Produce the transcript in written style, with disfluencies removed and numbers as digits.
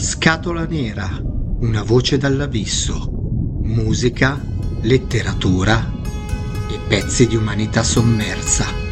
Scatola nera, una voce dall'abisso, musica, letteratura e pezzi di umanità sommersa.